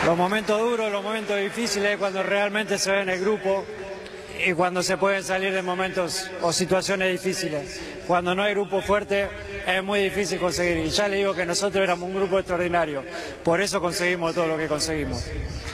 Los momentos duros, los momentos difíciles, cuando realmente se ve en el grupo y cuando se pueden salir de momentos o situaciones difíciles. Cuando no hay grupo fuerte es muy difícil conseguir. Y ya le digo que nosotros éramos un grupo extraordinario. Por eso conseguimos todo lo que conseguimos.